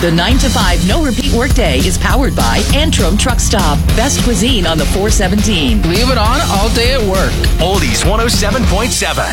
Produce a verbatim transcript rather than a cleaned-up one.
The nine to five no repeat workday is powered by Antrim Truck Stop. Best cuisine on the four seventeen. Leave it on all day at work. Oldies one oh seven point seven.